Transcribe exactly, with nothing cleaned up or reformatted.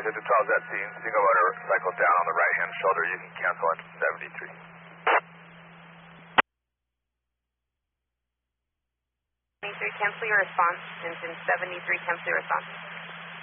Victor twelve at scene. Single motor cycle down on the right hand shoulder. You can cancel at seventy-three. seventy-three, cancel your response. Engine seventy-three, cancel your response.